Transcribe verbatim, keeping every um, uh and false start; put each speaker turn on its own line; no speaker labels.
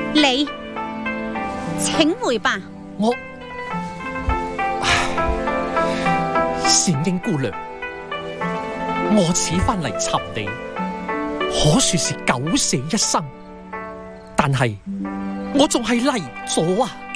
你請回吧。
我善英姑娘，我此番嚟尋你，可說是九死一生，但係我仲係嚟咗啊！